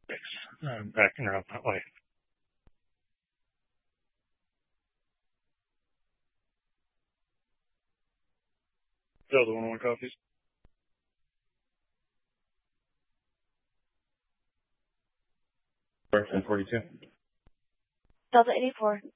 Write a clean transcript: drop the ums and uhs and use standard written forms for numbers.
backing her up that way. Delta 101 copies. Correction 42. Delta 84.